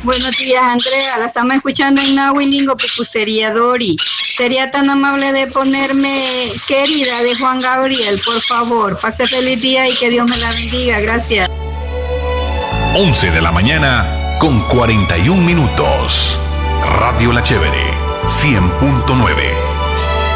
Buenos días, Andrea. La estamos escuchando en Nahuilingo, Pupusería Dori. Sería tan amable de ponerme Querida de Juan Gabriel, por favor. Pase feliz día y que Dios me la bendiga. Gracias. 11 de la mañana con 41 minutos. Radio La Chévere, 100.9.